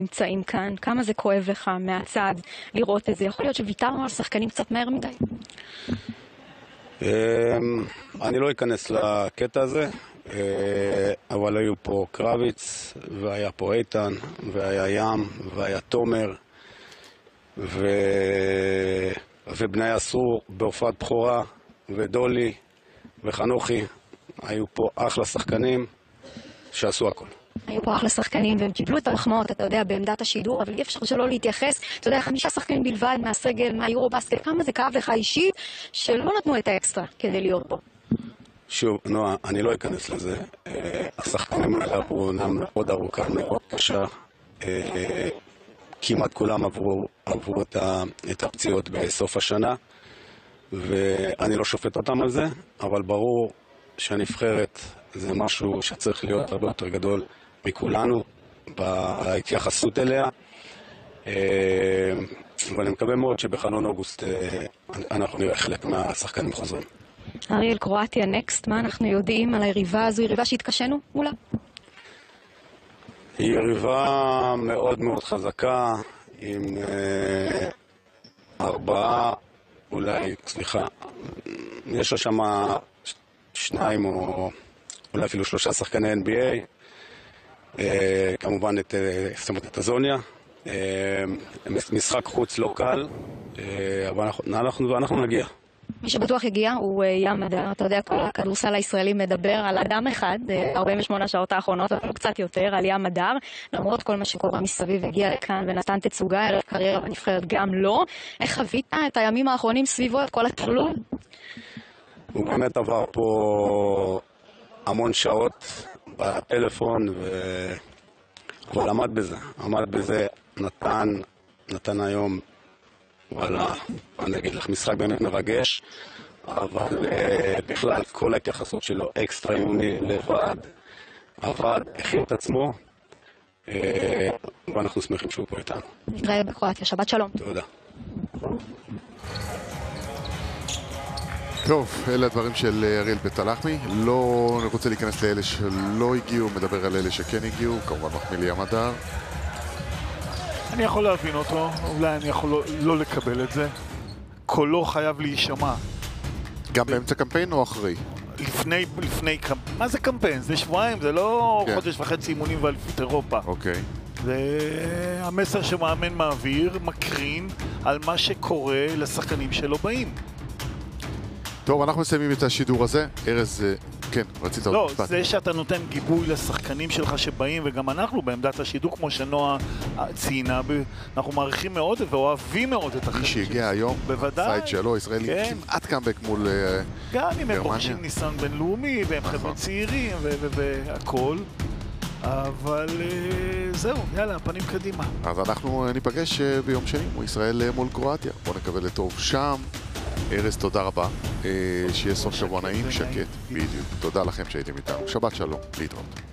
נמצאים כאן, כמה זה כואב לך מהצד לראות את זה? יכול להיות שוויתרנו על שחקנים קצת מהר מדי? אני לא אכנס לקטע הזה, אבל היו פה קרביץ, והיה פה איתן, והיה ים, והיה תומר, ובני אסור בהופעת בחורה, ודולי, וחנוכי. היו פה אחלה שחקנים שעשו הכל. היו פה אחלה שחקנים והם קיבלו את הרחמאות, אתה יודע, בעמדת השידור, אבל אי אפשר שלא להתייחס. אתה יודע, 5 שחקנים בלבד מהסגל, מהיורובסקט, כמה זה כאב לך אישית, שלא נתנו את האקסטרה כדי להיות פה. שוב, נועה, אני לא אכנס לזה. השחקנים האלה עברו עונה מאוד ארוכה, מאוד קשה. כמעט כולם עברו את הפציעות בסוף השנה, ואני לא שופט אותם על זה, אבל ברור שהנבחרת זה משהו שצריך להיות הרבה יותר גדול מכולנו בהתייחסות אליה, ואני מקווה מאוד שבחלון אוגוסט אנחנו נראה חלק מהשחקנים חוזרים. אריאל, קרואטיה נקסט, מה אנחנו יודעים על היריבה הזו? יריבה שהתקשנו מולה? היא יריבה מאוד מאוד חזקה, עם 4, אולי, סליחה, יש לה שם 2 או אולי אפילו 3 שחקני NBA, כמובן את הזוניה, משחק חוץ לא קל, אבל אנחנו נגיע. מי שבטוח יגיע הוא ים הדר. אתה יודע, כל הכדורסל הישראלי מדבר על אדם אחד, 48 שעות האחרונות, אפילו קצת יותר, על ים הדר. למרות כל מה שקורה מסביב, הגיע לכאן ונתן תצוגה, ערב קריירה בנבחרת גם לא. איך חווית את הימים האחרונים סביבו, את כל הטרלול? הוא באמת עבר פה המון שעות בטלפון, אבל עמד בזה, נתן היום, וואלה, אני אגיד לך, משחק באמת מרגש, אבל בכלל כל ההתייחסות שלו, אקסטרה יוני, לבד, עבד, הכין את עצמו, ואנחנו שמחים שהוא פה איתנו. נתראה בקרואטיה, שבת שלום. תודה. טוב, אלה הדברים של אריאל בית הלחמי. לא רוצה להיכנס לאלה שלא הגיעו, מדבר על אלה שכן הגיעו, כמובן מחמיא לי ים הדר. אני יכול להבין אותו, אולי אני יכול לא לקבל את זה. קולו חייב להישמע. גם באמצע קמפיין או אחרי? לפני קמפיין. מה זה קמפיין? זה שבועיים, זה לא חודש וחצי אימונים ואליפות אירופה. אוקיי. והמסר שמאמן מעביר, מקרין על מה שקורה לשחקנים שלא באים. טוב, אנחנו מסיימים את השידור הזה. ארז, כן, רצית עוד משפט. לא, זה שאתה נותן גיבוי לשחקנים שלך שבאים, וגם אנחנו בעמדת השידור, כמו שנועה ציינה, אנחנו מעריכים מאוד ואוהבים מאוד את החלק. מי שהגיע היום, סייד שלו, ישראלי, כמעט קאמבק מול גרמניה. גם אם הם רוכשים ניסיון בינלאומי, והם חבר'ה צעירים והכל. אבל זהו, יאללה, פנים קדימה. אז אנחנו ניפגש ביום שני, כמו ישראל מול קרואטיה. בואו נקבל לטוב שם. ארז, תודה רבה. שיהיה סוף שבוע נעים, שקט. בדיוק. תודה לכם שהייתם איתנו. שבת שלום. להתראות.